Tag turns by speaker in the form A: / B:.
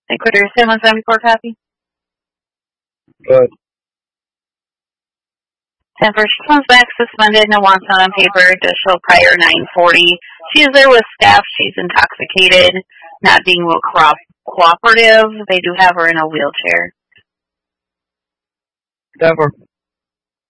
A: Equator 774 copy.
B: Good.
A: 10 she comes back suspended and wants on paper to show prior 940. She is there with staff. She's intoxicated, not being real cooperative. They do have her in a wheelchair.
B: Denver.